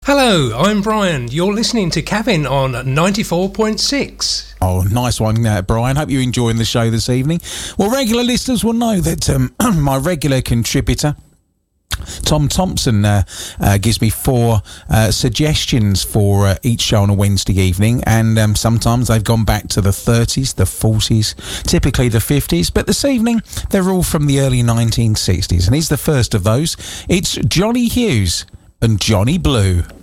Hello, I'm Brian. You're listening to Kevin on 94.6. Oh, nice one, Brian. Hope you're enjoying the show this evening. Well, regular listeners will know that my regular contributor, Tom Thompson, gives me 4 suggestions for each show on a Wednesday evening, and sometimes they've gone back to the 30s, the 40s, typically the 50s, but this evening they're all from the early 1960s, and here's the first of those. It's Johnny Hughes and Johnny Blue.